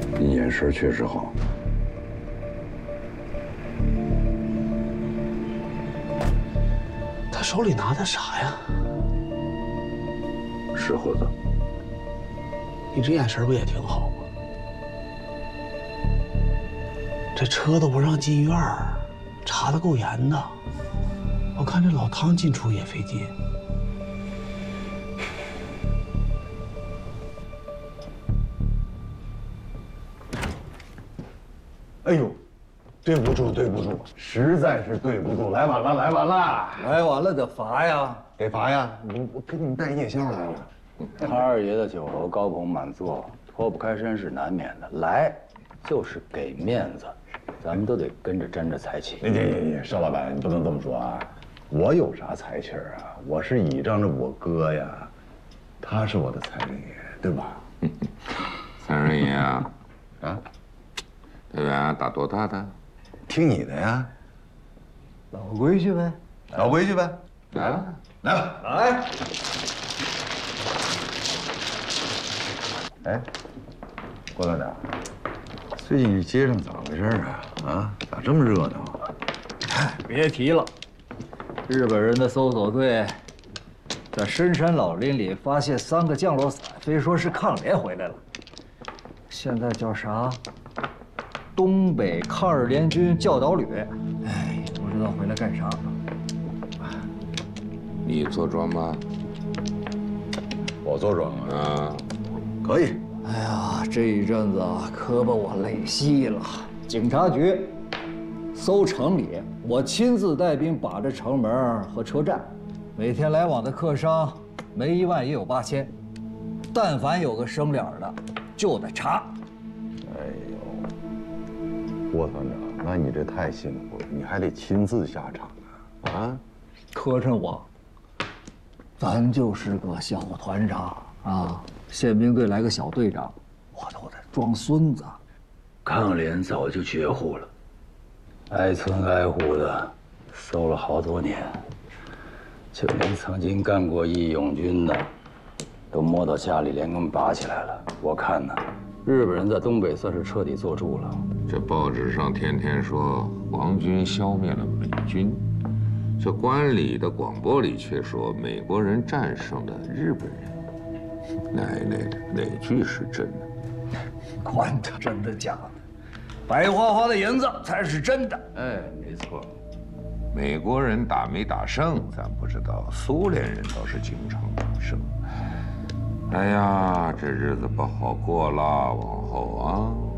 你眼神确实好。 他手里拿的啥呀？ 石盒子。 你这眼神不也挺好吗？这车都不让进院儿，查得够严的。我看这老汤进出也费劲。 哎呦，对不住，对不住，实在是对不住，来晚了，来晚了， 来晚了得罚呀！ 给罚呀！我给你们带夜宵来了。 他二爷的酒楼高朋满座，脱不开身是难免的。来，就是给面子，咱们都得跟着沾着财气。 你，邵老板，你不能这么说啊！我有啥财气儿啊？我是倚仗着我哥呀，他是我的财神爷，对吧？ 财神爷啊， 啊， 对吧？打多大的？ 听你的呀， 老规矩呗， 老规矩呗。 来吧， 来吧， 来。 哎，郭大长，最近这街上咋回事啊？啊，咋这么热闹啊？ 别提了，日本人的搜索队在深山老林里发现3个降落伞，非说是抗联回来了。现在叫啥？东北抗日联军教导旅。哎，不知道回来干啥。 你坐庄吗？ 我坐庄啊， 啊， 可以。 哎呀，这一阵子啊，可把我累稀了。警察局搜城里，我亲自带兵把着城门和车站，每天来往的客商没1万也有8000，但凡有个生脸的，就得查。 哎呦，郭团长，那你这太辛苦了，你还得亲自下场啊！啊， 磕碜我，咱就是个小团长啊，宪兵队来个小队长，我都得装孙子。 抗联早就绝户了，挨村挨户的搜了好多年，就连曾经干过义勇军的，都摸到家里连根拔起来了。我看呢，日本人在东北算是彻底坐住了。 这报纸上天天说皇军消灭了美军，这关里的广播里却说美国人战胜了日本人。哪句是真的？ 管他真的假的，白花花的银子才是真的。 哎，没错。美国人打没打胜咱不知道，苏联人倒是经常打胜。哎呀，这日子不好过了，往后啊。